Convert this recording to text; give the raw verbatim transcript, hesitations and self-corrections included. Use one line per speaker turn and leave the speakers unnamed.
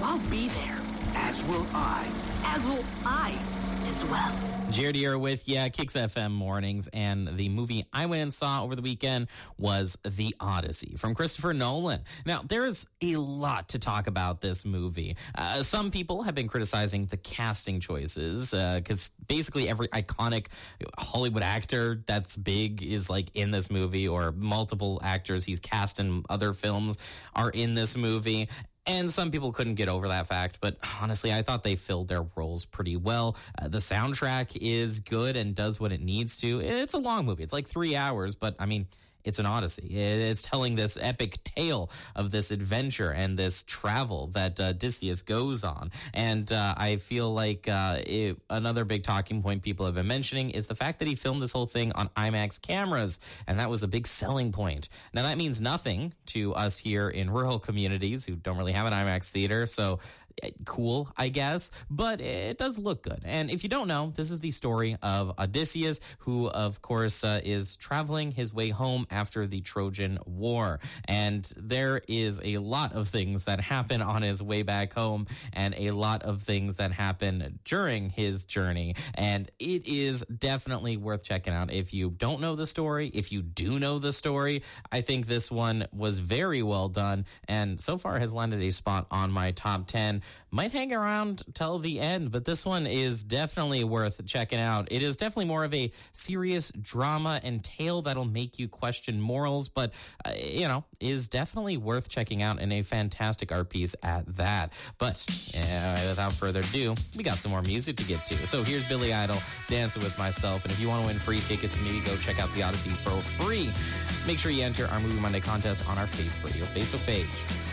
I'll be there, as will I, as will I as well.
Jared here with yeah, Kicks F M Mornings, and the movie I went and saw over the weekend was The Odyssey from Christopher Nolan. Now, there's a lot to talk about this movie. Uh, some people have been criticizing the casting choices because uh, basically every iconic Hollywood actor that's big is like in this movie, or multiple actors he's cast in other films are in this movie. And some people couldn't get over that fact, but honestly, I thought they filled their roles pretty well. Uh, the soundtrack is good and does what it needs to. It's a long movie. It's like three hours, but I mean, it's an Odyssey. It's telling this epic tale of this adventure and this travel that uh, Odysseus goes on. And uh, I feel like uh, it, another big talking point people have been mentioning is the fact that he filmed this whole thing on IMAX cameras, and that was a big selling point. Now, that means nothing to us here in rural communities who don't really have an IMAX theater, so cool, I guess, but it does look good. And if you don't know, this is the story of Odysseus, who, of course, uh, is traveling his way home after the Trojan War. And there is a lot of things that happen on his way back home, and a lot of things that happen during his journey. And it is definitely worth checking out if you don't know the story. If you do know the story, I think this one was very well done, and so far has landed a spot on my top ten. Might hang around till the end, but this one is definitely worth checking out. It is definitely more of a serious drama and tale that'll make you question morals, but, uh, you know, is definitely worth checking out, and a fantastic art piece at that. But uh, without further ado, we got some more music to get to. So here's Billy Idol, Dancing With Myself, and if you want to win free tickets to me, go check out The Odyssey for free. Make sure you enter our Movie Monday contest on our Face Radio Facebook page.